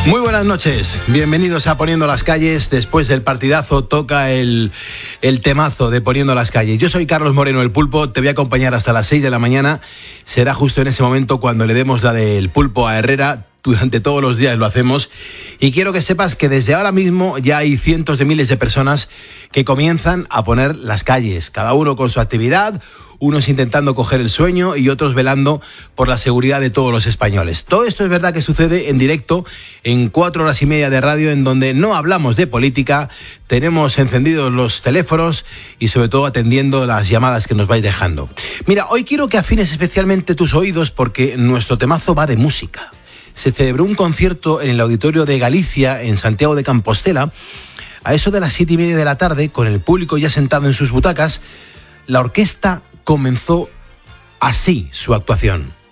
Muy buenas noches, bienvenidos a Poniendo las Calles. Después del partidazo toca el temazo de Poniendo las Calles. Yo soy Carlos Moreno, el Pulpo, te voy a acompañar hasta las 6 de la mañana. Será justo en ese momento cuando le demos la del Pulpo a Herrera. Durante todos los días lo hacemos. Y quiero que sepas que desde ahora mismo ya hay cientos de miles de personas que comienzan a poner las calles, cada uno con su actividad, unos intentando coger el sueño y otros velando por la seguridad de todos los españoles. Todo esto es verdad que sucede en directo en 4 horas y media de radio, en donde no hablamos de política, tenemos encendidos los teléfonos y sobre todo atendiendo las llamadas que nos vais dejando. Mira, hoy quiero que afines especialmente tus oídos porque nuestro temazo va de música. Se celebró un concierto en el Auditorio de Galicia, en Santiago de Compostela, a eso de las 7:30 de la tarde, con el público ya sentado en sus butacas. La orquesta comenzó así su actuación.